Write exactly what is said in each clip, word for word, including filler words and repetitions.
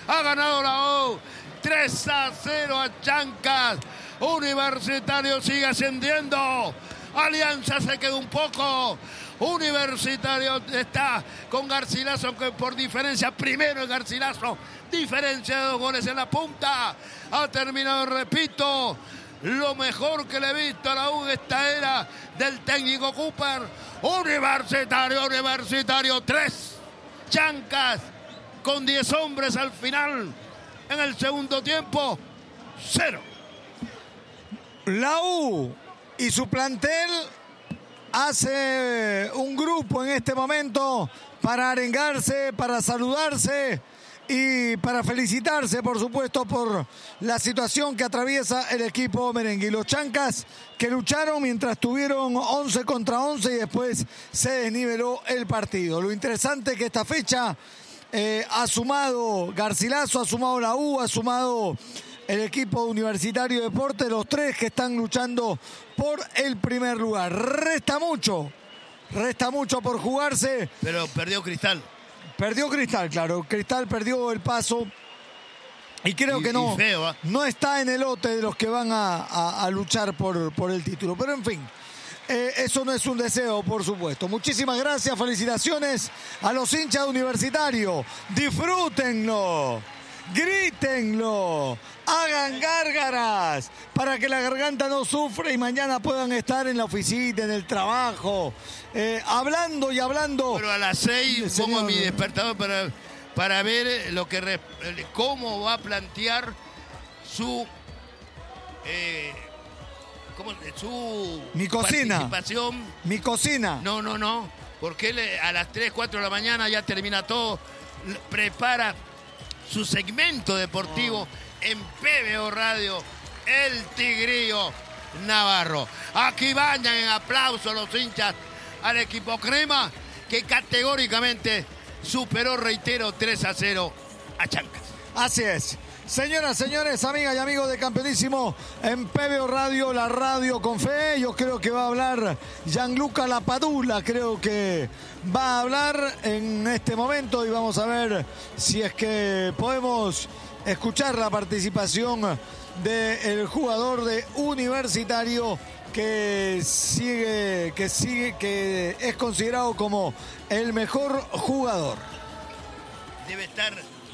Ha ganado la U. tres a cero a Chancas. Universitario sigue ascendiendo. Alianza se queda un poco. Universitario está con Garcilaso, que por diferencia, primero en Garcilaso, diferencia de dos goles en la punta. Ha terminado, repito, lo mejor que le he visto a la U esta era del técnico Cooper. Universitario, Universitario tres. Chancas con diez hombres al final. En el segundo tiempo, cero. La U y su plantel hace un grupo en este momento para arengarse, para saludarse y para felicitarse, por supuesto, por la situación que atraviesa el equipo merengue. Y los Chancas que lucharon mientras tuvieron once contra once y después se desniveló el partido. Lo interesante es que esta fecha eh, ha sumado Garcilaso, ha sumado la U, ha sumado el equipo Universitario Deportes, los tres que están luchando por el primer lugar. Resta mucho, resta mucho por jugarse. Pero perdió Cristal. Perdió Cristal, claro. Cristal perdió el paso. Y creo y, que no, feo, ¿eh? no está en el lote de los que van a, a, a luchar por, por el título. Pero en fin, eh, eso no es un deseo, por supuesto. Muchísimas gracias, felicitaciones a los hinchas de Universitario. Disfrútenlo, grítenlo, hagan gárgaras para que la garganta no sufra y mañana puedan estar en la oficina, en el trabajo, eh, hablando y hablando. Pero a las seis pongo mi despertador para, para ver lo que cómo va a plantear su eh, ¿cómo, su mi cocina participación. Mi cocina. No, no, no, porque él a las tres, cuatro de la mañana ya termina todo, prepara su segmento deportivo oh. en P B O Radio, el Tigrillo Navarro. Aquí bañan en aplauso los hinchas al equipo crema, que categóricamente superó, reitero, tres a cero a Chancas. Así es. Señoras, señores, amigas y amigos de Campeonísimo en P B O Radio, la radio con fe. Yo creo que va a hablar Gianluca Lapadula, creo que va a hablar en este momento y vamos a ver si es que podemos escuchar la participación del jugador de Universitario que sigue, que sigue, que es considerado como el mejor jugador. Debe estar...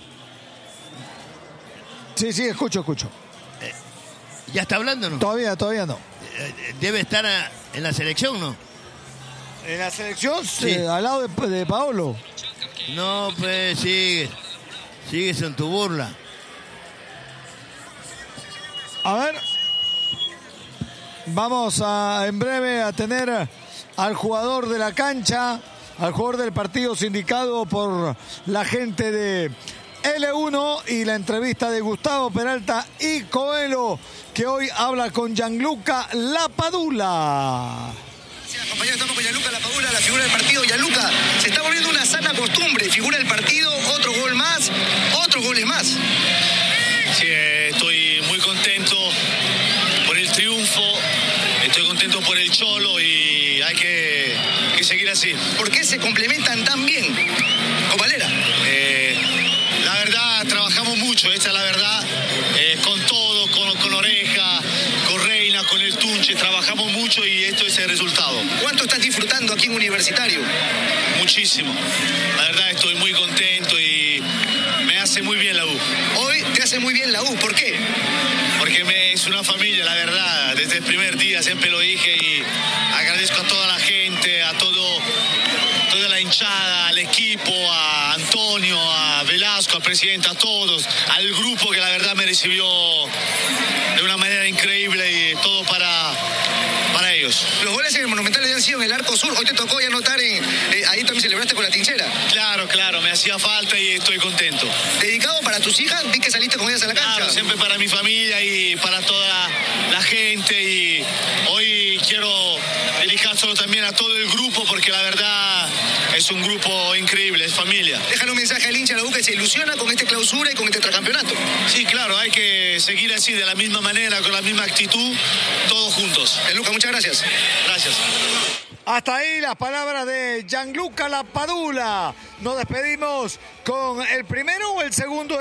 Sí, sí, escucho, escucho. Eh, ¿Ya está hablando o no? Todavía, todavía no. Eh, debe estar a, en la selección, ¿no? ¿En la selección? Sí. Eh, al lado de, de Paolo. No, pues sigue. Sigues en tu burla. A ver. Vamos a en breve a tener al jugador de la cancha, al jugador del partido sindicado por la gente de L uno y la entrevista de Gustavo Peralta y Coelho, que hoy habla con Gianluca Lapadula. Compañero, estamos con Gianluca Lapadula, la figura del partido. Gianluca, se está volviendo una sana costumbre, figura del partido, otro gol más, otros goles más. Sí, eh, estoy muy contento por el triunfo, estoy contento por el Cholo y hay que, que seguir así. ¿Por qué se complementan tan bien con Valera? Eh, la verdad, trabajamos mucho, esa es la verdad, eh, con todo, con, con Oreja, con Reina, con el Tunche, trabajamos mucho y esto es el resultado. ¿Cuánto estás disfrutando aquí en Universitario? Muchísimo, la verdad estoy muy contento y me hace muy bien la U. Hoy te hace muy bien la U, ¿por qué? Porque me, es una familia, la verdad, desde el primer día siempre lo dije y agradezco a toda la gente, a todo, toda la hinchada, al equipo, a Antonio, a Velasco, al presidente, a todos, al grupo que la verdad me recibió de una manera increíble y todo para, para ellos. Los goles en el Monumental han sido en el arco sur, hoy te tocó ya anotar, en, eh, ahí también celebraste con la trinchera. Claro, claro, me hacía falta y estoy contento. ¿Dedicado para tus hijas? Vi que saliste con ellas a la cancha. Claro, siempre para mi familia y para toda la gente y hoy quiero dedicárselo también a todo el grupo porque la verdad es un grupo increíble, es familia. Déjale un mensaje al hincha de la U que se ilusiona con esta clausura y con este tetracampeonato. Sí, claro, hay que seguir así de la misma manera, con la misma actitud, todos juntos. Gianluca, muchas gracias. Gracias. Hasta ahí las palabras de Gianluca Lapadula. Nos despedimos con el primero o el segundo